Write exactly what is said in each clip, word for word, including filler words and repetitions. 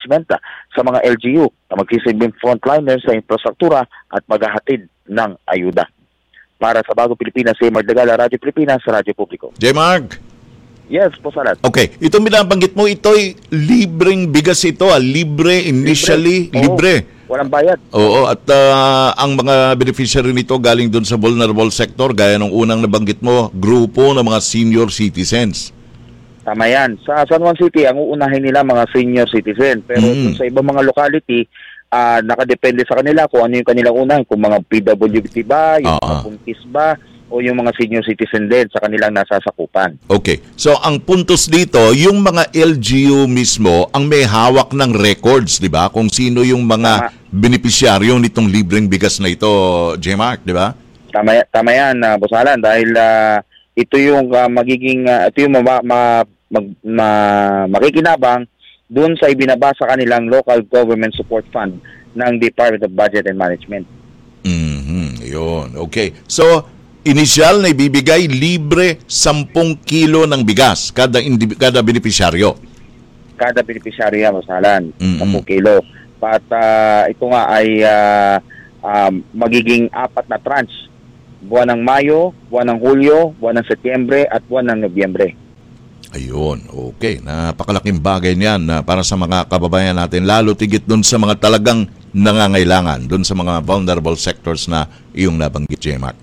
Management uh, sa mga L G U na magsisilbing frontliner sa infrastruktura at maghahatid ng ayuda. Para sa Bagong Pilipinas, si Mark Dagala, Radyo Pilipinas, Radyo Publiko. J. Mark. Yes, po Salat. Okay, itong binabanggit mo, ito'y libreng bigas ito, ah. Libre initially, libre. libre. Walang bayad. Oo, at uh, ang mga beneficiary nito galing dun sa vulnerable sector, gaya ng unang nabanggit mo, grupo ng mga senior citizens. Tama yan. Sa San Juan City, ang uunahin nila mga senior citizen. Pero mm. dun sa ibang mga locality, uh, nakadepende sa kanila kung ano yung kanilang unahin. Kung mga P W D ba, yung uh-huh. mga puntis ba, o yung mga senior citizen din sa kanilang nasasakupan. Okay. So, ang puntos dito, yung mga L G U mismo ang may hawak ng records, di ba? Kung sino yung mga tama. benepisyaryo nitong libreng bigas na ito, J. Mark, di ba? Tama, tama yan, uh, Boss Alan, dahil uh, ito yung uh, magiging, uh, ito yung ma, ma, mag, ma, makikinabang doon sa ibinaba sa kanilang local government support fund ng Department of Budget and Management. Mm-hmm. Yun. Okay. So, initial na ibibigay libre sampung kilo ng bigas kada indi- kada benepisyaryo. Kada benepisyaryo yan, masalan, mm-hmm. sampung kilo. At uh, ito nga ay uh, uh, magiging apat na tranche. Buwan ng Mayo, buwan ng Hulyo, buwan ng Setyembre at buwan ng Nobyembre. Ayun, okay. Napakalaking bagay niyan na para sa mga kababayan natin, lalo tigit dun sa mga talagang nangangailangan, dun sa mga vulnerable sectors na iyong nabanggit, J. Mark.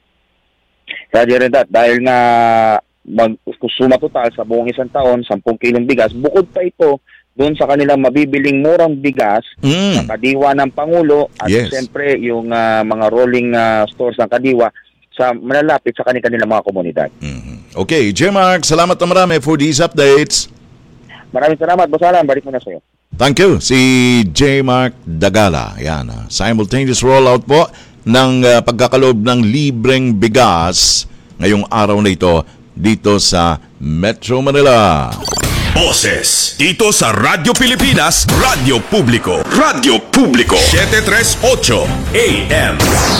Kaya rin dat, dahil nga mag-suma total sa buong isang taon, sampung kilong bigas, bukod pa ito doon sa kanilang mabibiling murang bigas mm. sa kadiwa ng Pangulo at yes. siyempre yung uh, mga rolling uh, stores ng kadiwa sa malalapit sa kanilang mga komunidad. Mm-hmm. Okay, J. Mark, salamat na marami for these updates. Maraming salamat, Boss Alan. Balik mo na sa iyo. Thank you. Si J. Mark Dagala. Yan, uh, simultaneous rollout po ng uh, pagkakalob ng libreng bigas ngayong araw na ito dito sa Metro Manila. Boses dito sa Radyo Pilipinas, Radyo Publiko. Radyo Publiko seven thirty-eight A M.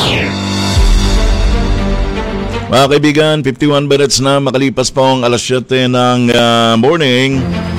Mga kaibigan, fifty-one minutes na makalipas po ang alas siyete ng uh, morning.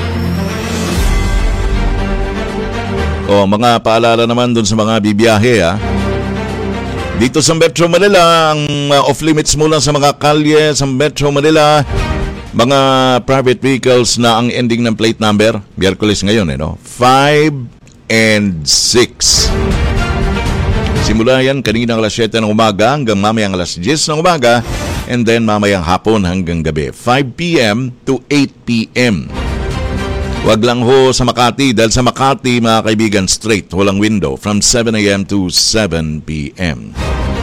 O, mga paalala naman dun sa mga bibiyahe, ha. Dito sa Metro Manila, ang uh, off-limits mula sa mga kalye sa Metro Manila, mga private vehicles na ang ending ng plate number, Miyerkules ngayon, eh, no? five and six. Simula yan kaninang alas siyete ng umaga hanggang mamayang alas diyes ng umaga, and then mamayang hapon hanggang gabi, five p.m. to eight p.m. Wag lang ho sa Makati, dahil sa Makati, mga kaibigan, straight, walang window, from seven a.m. to seven p.m.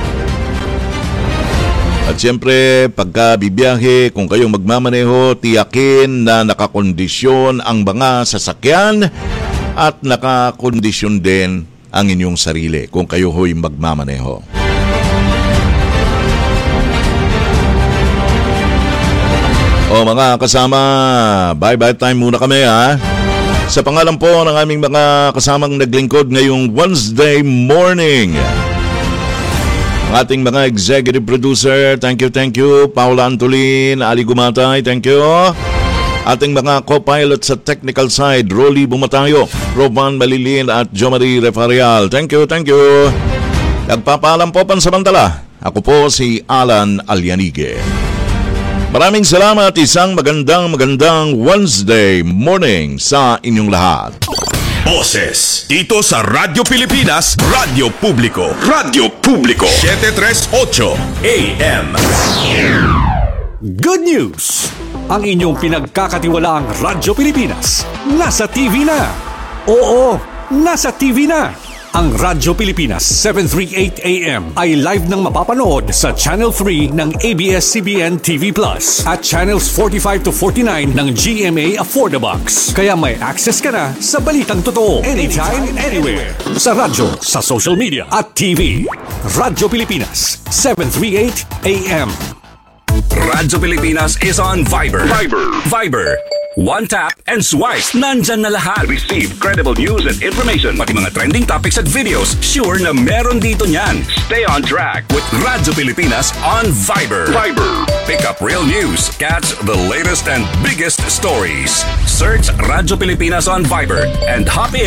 At siyempre, pagka bibiyahe, kung kayong magmamaneho, tiyakin na nakakondisyon ang mga sasakyan at nakakondisyon din ang inyong sarili kung kayo ho'y magmamaneho. O mga kasama, bye-bye time muna kami, ha? Sa pangalan po ng aming mga kasamang naglingkod ngayong Wednesday morning, ang ating mga executive producer, thank you, thank you. Paula Antolin, Ali Gumatay, thank you. Ating mga co-pilot sa technical side, Rolly Bumatayo, Roman Malilin at Jomari Refarial, thank you, thank you. Nagpapaalam po pansamantala, ako po si Alan Alianige. Maraming salamat, isang magandang magandang Wednesday morning sa inyong lahat. Boses dito sa Radyo Pilipinas, Radyo Publiko. Radyo Publiko seven thirty-eight A M. Good news! Ang inyong pinagkakatiwalaang Radyo Pilipinas nasa T V na. Oo, nasa T V na. Ang Radyo Pilipinas seven thirty-eight A M ay live nang mapapanood sa Channel three ng A B S C B N T V Plus at Channels forty-five to forty-nine ng G M A Affordabox. Kaya may access ka na sa balitang totoo anytime, anywhere. Sa radyo, sa social media at T V. Radyo Pilipinas seven thirty-eight A M. Radyo Pilipinas is on Viber. Viber. Viber. One tap and swipe. Nandyan na lahat. Receive credible news and information. Pati mga trending topics at videos. Sure na meron dito niyan. Stay on track with Radyo Pilipinas on Viber. Viber. Pick up real news. Catch the latest and biggest stories. Search Radyo Pilipinas on Viber and hop in.